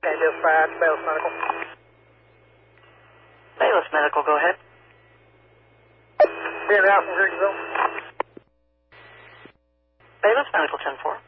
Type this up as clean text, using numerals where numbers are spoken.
Okay, dispatch, Bayless Medical. Bayless Medical, go ahead. Being out from Griggsville. Bayless Medical 10-4.